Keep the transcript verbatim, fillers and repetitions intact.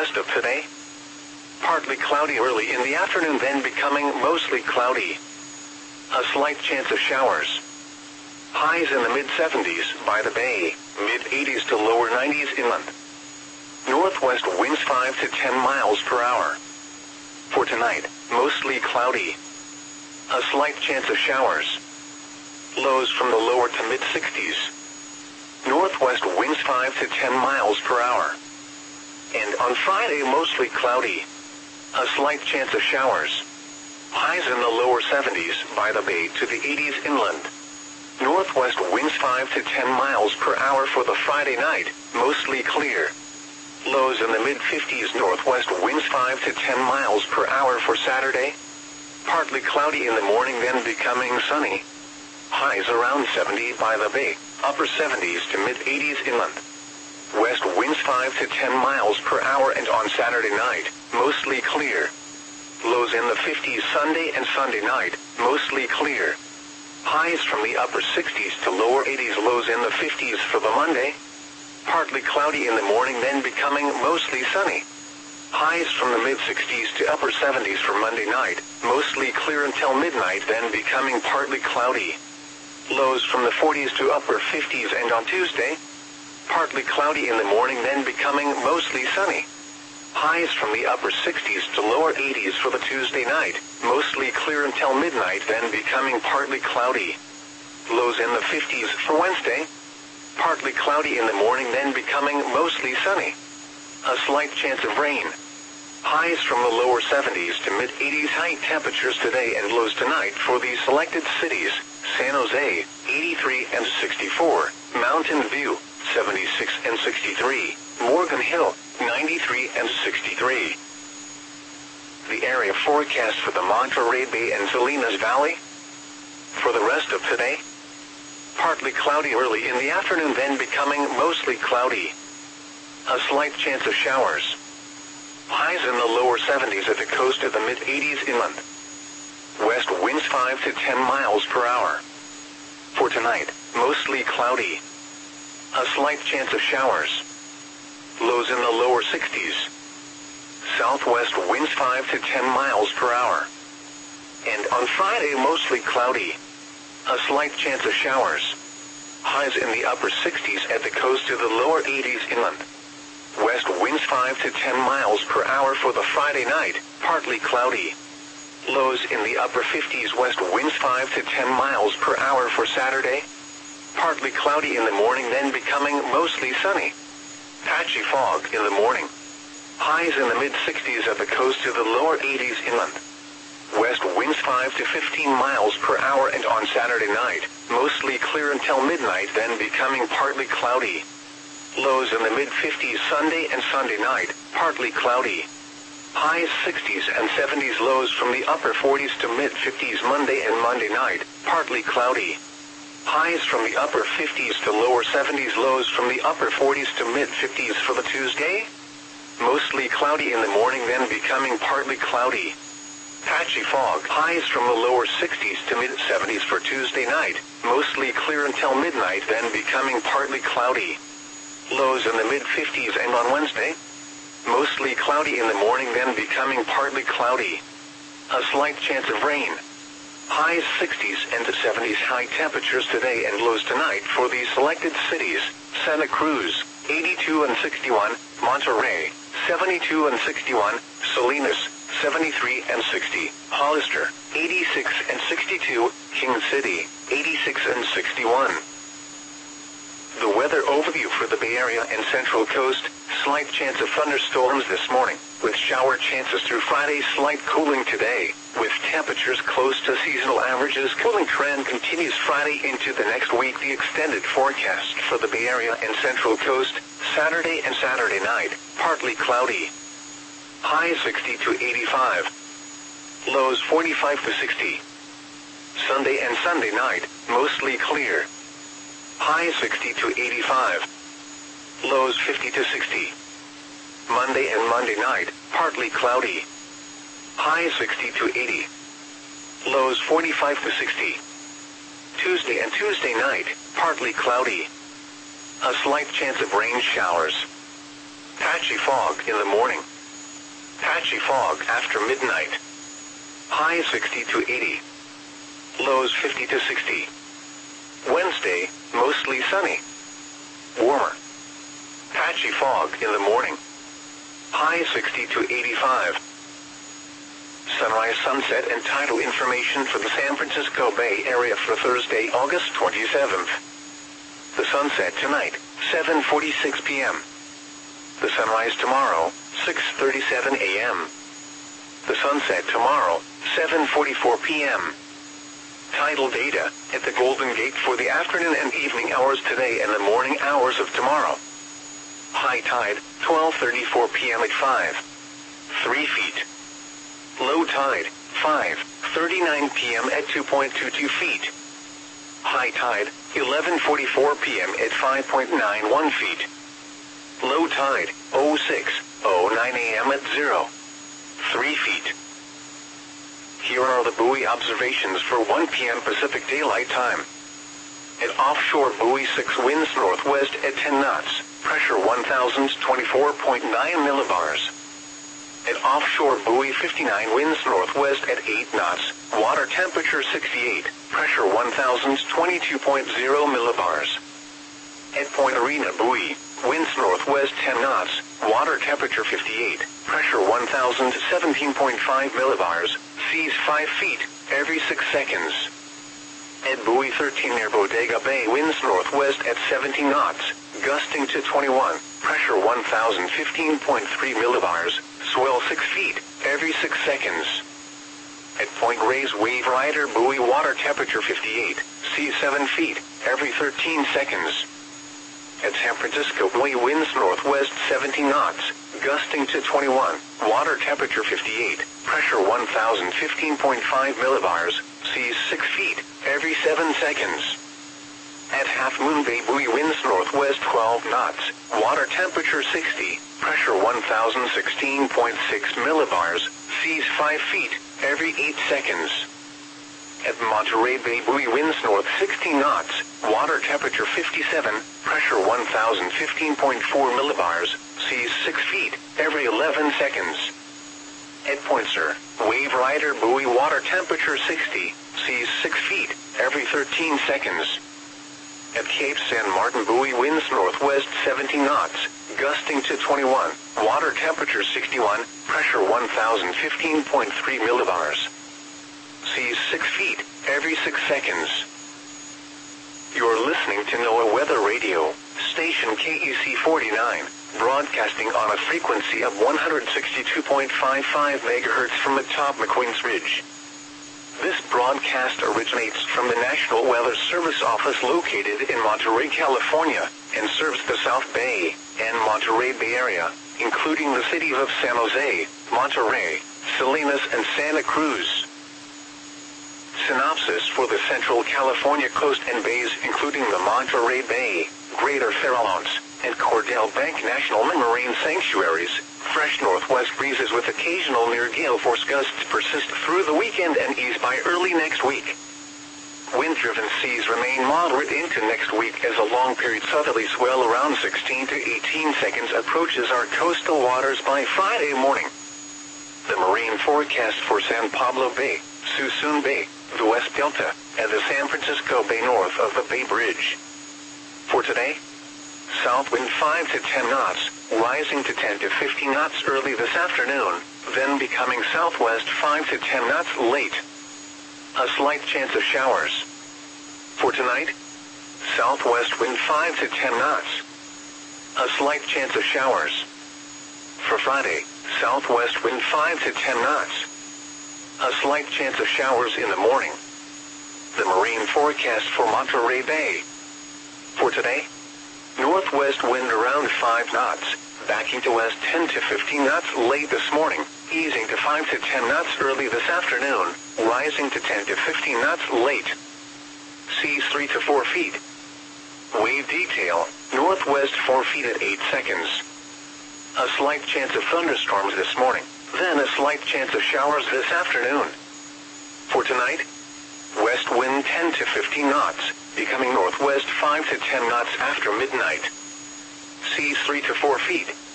rest of today, partly cloudy early in the afternoon, then becoming mostly cloudy. A slight chance of showers. Highs in the mid seventies by the bay, mid eighties to lower nineties inland. Northwest winds five to ten miles per hour. For tonight, mostly cloudy. A slight chance of showers. Lows from the lower to mid sixties. Northwest winds five to ten miles per hour. And on Friday, mostly cloudy. A slight chance of showers. Highs in the lower seventies by the bay to the eighties inland. Northwest winds five to ten miles per hour for the Friday night, mostly clear. Lows in the mid fifties. Northwest winds five to ten miles per hour for Saturday. Partly cloudy in the morning, then becoming sunny. Highs around seventy by the bay, upper seventies to mid eighties inland. West winds five to ten miles per hour, and on Saturday night, mostly clear. Lows in the fifties Sunday and Sunday night, mostly clear. Highs from the upper sixties to lower eighties, lows in the fifties for the Monday. Partly cloudy in the morning, then becoming mostly sunny. Highs from the mid sixties to upper seventies for Monday night, mostly clear until midnight, then becoming partly cloudy. Lows from the forties to upper fifties, and on Tuesday, partly cloudy in the morning, then becoming mostly sunny. Highs from the upper sixties to lower eighties for the Tuesday night, mostly clear until midnight, then becoming partly cloudy. Lows in the fifties for Wednesday. Partly cloudy in the morning, then becoming mostly sunny. A slight chance of rain. Highs from the lower seventies to mid eighties. High temperatures today and lows tonight for these selected cities: San Jose, eighty-three and sixty-four, Mountain View, seventy-six and sixty-three, Morgan Hill, ninety-three and sixty-three. The area forecast for the Monterey Bay and Salinas Valley. For the rest of today, partly cloudy early in the afternoon, then becoming mostly cloudy. A slight chance of showers. Highs in the lower seventies at the coast of the mid eighties inland. West winds five to ten miles per hour. For tonight, mostly cloudy. A slight chance of showers. Lows in the lower sixties. Southwest winds five to ten miles per hour. And on Friday, mostly cloudy. A slight chance of showers. Highs in the upper sixties at the coast to the lower eighties inland. West winds five to ten miles per hour for the Friday night, partly cloudy. Lows in the upper fifties. West winds five to ten miles per hour for Saturday. Partly cloudy in the morning, then becoming mostly sunny. Patchy fog in the morning. Highs in the mid sixties at the coast to the lower eighties inland. West winds five to fifteen miles per hour, and on Saturday night, mostly clear until midnight, then becoming partly cloudy. Lows in the mid fifties Sunday and Sunday night, partly cloudy. Highs sixties and seventies, lows from the upper forties to mid fifties Monday and Monday night, partly cloudy. Highs from the upper fifties to lower seventies, lows from the upper forties to mid fifties for the Tuesday. Mostly cloudy in the morning, then becoming partly cloudy. Patchy fog. Highs from the lower sixties to mid seventies for Tuesday night, mostly clear until midnight, then becoming partly cloudy. Lows in the mid fifties, and on Wednesday, mostly cloudy in the morning, then becoming partly cloudy. A slight chance of rain. Highs sixties and seventies. High temperatures today and lows tonight for these selected cities: Santa Cruz, eighty-two and sixty-one, Monterey, seventy-two and sixty-one, Salinas, seventy-three and sixty, Hollister, eighty-six and sixty-two, King City, eighty-six and sixty-one. The weather overview for the Bay Area and Central Coast: slight chance of thunderstorms this morning, with shower chances through Friday. Slight cooling today, with temperatures close to seasonal averages. Cooling trend continues Friday into the next week. The extended forecast for the Bay Area and Central Coast: Saturday and Saturday night, partly cloudy. Highs sixty to eighty-five. Lows forty-five to sixty. Sunday and Sunday night, mostly clear. Highs sixty to eighty-five. Lows fifty to sixty. Monday and Monday night, partly cloudy. Highs sixty to eighty. Lows forty-five to sixty. Tuesday and Tuesday night, partly cloudy. A slight chance of rain showers. Patchy fog in the morning. Patchy fog after midnight. Highs sixty to eighty. Lows fifty to sixty. Wednesday, mostly sunny. Warmer. Patchy fog in the morning. High sixty to eighty-five. Sunrise, sunset, and tidal information for the San Francisco Bay Area for Thursday, August twenty-seventh. The sunset tonight, seven forty-six p m The sunrise tomorrow, six thirty-seven a m The sunset tomorrow, seven forty-four p m Tidal data at the Golden Gate for the afternoon and evening hours today and the morning hours of tomorrow. High tide, twelve thirty-four p m at five. three feet. Low tide, five thirty-nine p m at two point two two feet. High tide, eleven forty-four p m at five point nine one feet. Low tide, oh six oh nine a m at zero. three feet. Here are the buoy observations for one p m Pacific Daylight Time. At offshore buoy six, winds northwest at ten knots, pressure one thousand twenty-four point nine millibars. At offshore buoy fifty-nine, winds northwest at eight knots, water temperature sixty-eight, pressure one thousand twenty-two point zero millibars. At Point Arena buoy, winds northwest ten knots, water temperature fifty-eight, pressure one thousand seventeen point five millibars, seas five feet, every six seconds. At buoy thirteen near Bodega Bay, winds northwest at seventeen knots, gusting to twenty-one, pressure one thousand fifteen point three millibars, swell six feet, every six seconds. At Point Reyes Wave Rider buoy, water temperature fifty-eight, seas seven feet, every thirteen seconds. At San Francisco buoy, winds northwest seventeen knots, gusting to twenty-one, water temperature fifty-eight, pressure one thousand fifteen point five millibars, seas six feet, every seven seconds. At Half Moon Bay buoy, winds northwest twelve knots, water temperature sixty, pressure one thousand sixteen point six millibars, seas five feet, every eight seconds. At Monterey Bay buoy, winds north sixteen knots, water temperature fifty-seven, pressure one thousand fifteen point four millibars, seas six feet, every eleven seconds. At Point Sur, Wave Rider buoy, water temperature sixty, seas six feet, every thirteen seconds. At Cape San Martin buoy, winds northwest seventeen knots, gusting to twenty-one, water temperature sixty-one, pressure one thousand fifteen point three millibars. Seas six feet, every six seconds. You're listening to NOAA Weather Radio, station K E C forty-nine, broadcasting on a frequency of one hundred sixty-two point five five megahertz from atop McQueen's Ridge. This broadcast originates from the National Weather Service office located in Monterey, California, and serves the South Bay and Monterey Bay area, including the cities of San Jose, Monterey, Salinas, and Santa Cruz. Synopsis for the Central California coast and bays, including the Monterey Bay, Greater Farallones, and Cordell Bank National Marine Sanctuaries. Fresh northwest breezes with occasional near-gale force gusts persist through the weekend and ease by early next week. Wind-driven seas remain moderate into next week as a long-period southerly swell around sixteen to eighteen seconds approaches our coastal waters by Friday morning. The marine forecast for San Pablo Bay, Suisun Bay, the West Delta, and the San Francisco Bay north of the Bay Bridge. For today, south wind five to ten knots, rising to ten to fifteen knots early this afternoon, then becoming southwest five to ten knots late. A slight chance of showers. For tonight, southwest wind five to ten knots. A slight chance of showers. For Friday, southwest wind five to ten knots. A slight chance of showers in the morning. The marine forecast for Monterey Bay. For today, northwest wind around five knots, backing to west ten to fifteen knots late this morning, easing to five to ten knots early this afternoon, rising to ten to fifteen knots late. Seas three to four feet. Wave detail, northwest four feet at eight seconds. A slight chance of thunderstorms this morning, then a slight chance of showers this afternoon. For tonight, west wind ten to fifteen knots, becoming northwest five to ten knots after midnight. Seas three to four feet.